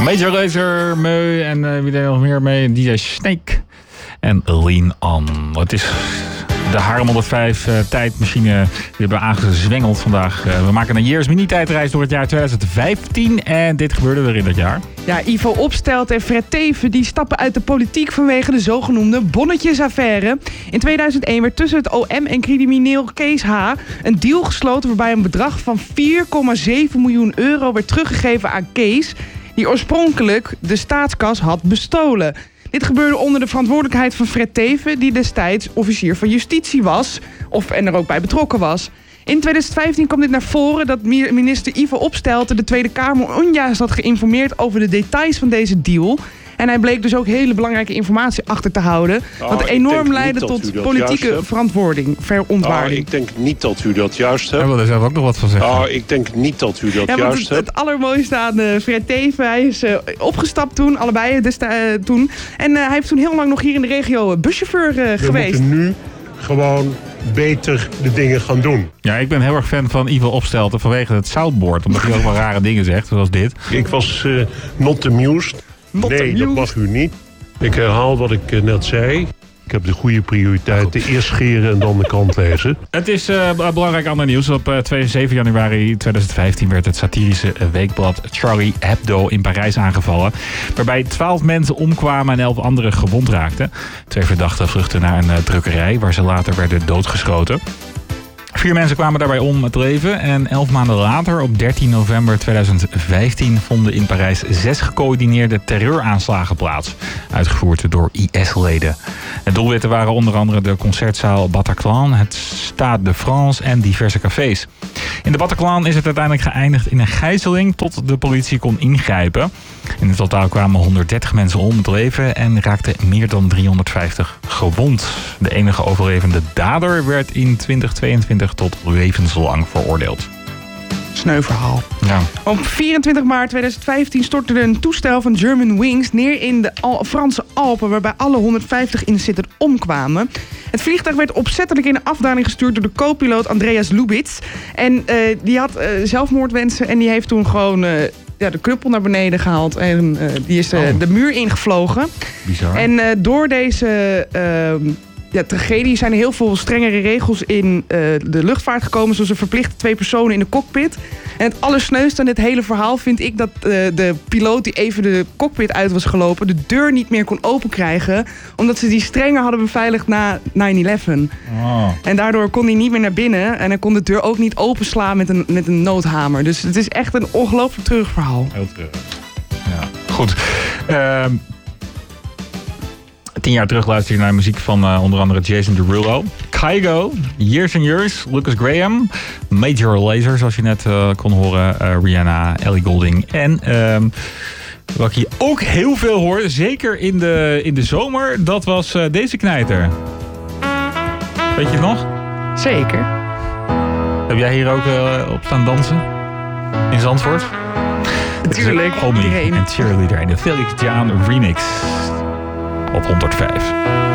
Major Lazer, Meu en wie deed nog meer mee? DJ Snake en Lean On. Het is de Haarlem 105 tijdmachine. Die hebben we aangezwengeld vandaag. We maken een Years Mini-tijdreis door het jaar 2015. En dit gebeurde er in dat jaar. Ja, Ivo Opstelten en Fred Teven die stappen uit de politiek vanwege de zogenoemde bonnetjesaffaire. In 2001 werd tussen het OM en crimineel Kees H. een deal gesloten waarbij een bedrag van 4,7 miljoen euro werd teruggegeven aan Kees, die oorspronkelijk de staatskas had bestolen. Dit gebeurde onder de verantwoordelijkheid van Fred Teven, die destijds officier van justitie was en er ook bij betrokken was. In 2015 kwam dit naar voren dat minister Ivo Opstelten de Tweede Kamer onjuist had geïnformeerd over de details van deze deal. En hij bleek dus ook hele belangrijke informatie achter te houden. Wat enorm leidde tot politieke verontwaardiging. Ik denk niet dat u dat juist hebt. Hij wil er zelf ook nog wat van zeggen. Ik denk niet dat u dat juist hebt. Het allermooiste aan Fred Teven, hij is opgestapt toen, allebei toen. En hij heeft toen heel lang nog hier in de regio buschauffeur geweest. We moeten nu gewoon beter de dingen gaan doen. Ja, ik ben heel erg fan van Ivo Opstelten vanwege het soundboard. Omdat hij ook wel rare dingen zegt, zoals dit. Ik was not amused. Nee, dat mag u niet. Ik herhaal wat ik net zei. Ik heb de goede prioriteiten. Eerst scheren en dan de krant lezen. Het is belangrijk ander nieuws. Op 7 januari 2015 werd het satirische weekblad Charlie Hebdo in Parijs aangevallen. Waarbij 12 mensen omkwamen en 11 anderen gewond raakten. 2 verdachten vluchtten naar een drukkerij waar ze later werden doodgeschoten. 4 mensen kwamen daarbij om het leven en 11 maanden later, op 13 november 2015, vonden in Parijs 6 gecoördineerde terreuraanslagen plaats, uitgevoerd door IS-leden. De doelwitten waren onder andere de concertzaal Bataclan, het Stade de France en diverse cafés. In de Bataclan is het uiteindelijk geëindigd in een gijzeling tot de politie kon ingrijpen. In totaal kwamen 130 mensen om het leven en raakten meer dan 350 gewond. De enige overlevende dader werd in 2022 tot levenslang veroordeeld. Sneu verhaal. Ja. Op 24 maart 2015 stortte een toestel van Germanwings neer in de Franse Alpen, waarbij alle 150 inzittenden omkwamen. Het vliegtuig werd opzettelijk in de afdaling gestuurd door de co-piloot Andreas Lubitz. En die had zelfmoordwensen en die heeft toen gewoon de knuppel naar beneden gehaald. En die is de muur ingevlogen. Bizar. En door deze tragedie zijn er heel veel strengere regels in de luchtvaart gekomen. Zoals een verplichte 2 personen in de cockpit. En het allersneuste aan dit hele verhaal vind ik dat de piloot die even de cockpit uit was gelopen, de deur niet meer kon open krijgen. Omdat ze die strenger hadden beveiligd na 9/11. Oh. En daardoor kon hij niet meer naar binnen. En hij kon de deur ook niet openslaan met een noodhamer. Dus het is echt een ongelooflijk treurig verhaal. Heel treurig. Ja. Goed. 10 jaar terug luister je naar muziek van onder andere Jason Derulo, Kygo, Years and Years, Lucas Graham, Major Lazer, zoals je net kon horen, Rihanna, Ellie Goulding. En wat ik hier ook heel veel hoor, zeker in de zomer, dat was deze knijter. Weet je het nog? Zeker. Heb jij hier ook op staan dansen? In Zandvoort? Natuurlijk. Omi en Cheerleader in de Felix Jaan remix op 105.